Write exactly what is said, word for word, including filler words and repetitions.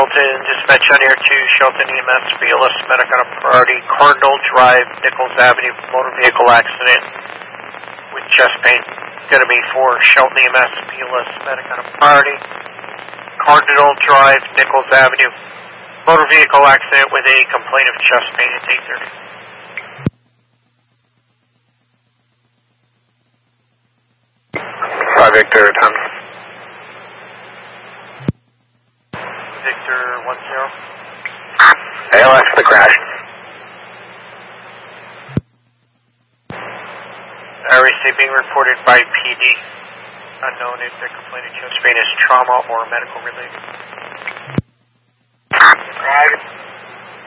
Shelton, dispatch on air two, Shelton E M S, B L S, medic on a priority, Cardinal Drive, Nichols Avenue, motor vehicle accident with chest pain. Going to be for Shelton E M S, B L S, medic on a priority, Cardinal Drive, Nichols Avenue, motor vehicle accident with a complaint of chest pain at eight thirty. five Victor, time. Victor one zero. A L X, the crash. R A C being reported by P D. Unknown if the complaint of chest pain is trauma or medical related. Right.